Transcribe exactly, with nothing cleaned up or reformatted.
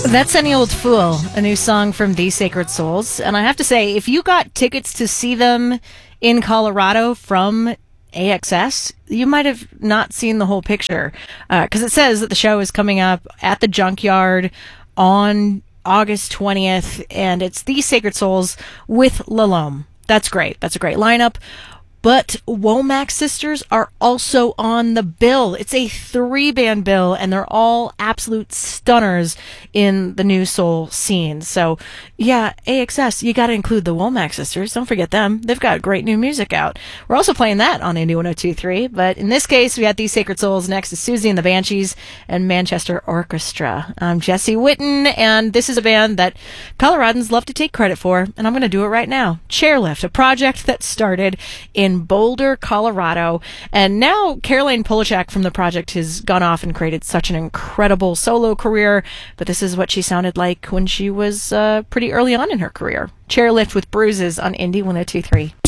That's Any Old Fool, a new song from These Sacred Souls. And I have to say, if you got tickets to see them in Colorado from A X S, you might have not seen the whole picture. Because uh, it says that the show is coming up at the Junkyard on August twentieth, and it's These Sacred Souls with Lalome. That's great. That's a great lineup. But Womack Sisters are also on the bill. It's a three-band bill, and they're all absolute stunners in the new soul scene. So, yeah, A X S, you got to include the Womack Sisters. Don't forget them. They've got great new music out. We're also playing that on Indie one oh two point three, but in this case, we had These Sacred Souls next to Susie and the Banshees and Manchester Orchestra. I'm Jesse Witten, and this is a band that Coloradans love to take credit for, and I'm going to do it right now. Chairlift, a project that started in Boulder, Colorado, and now Caroline Polachek from the project has gone off and created such an incredible solo career, but this is what she sounded like when she was uh, pretty early on in her career. Chairlift with Bruises on Indie one oh two point three.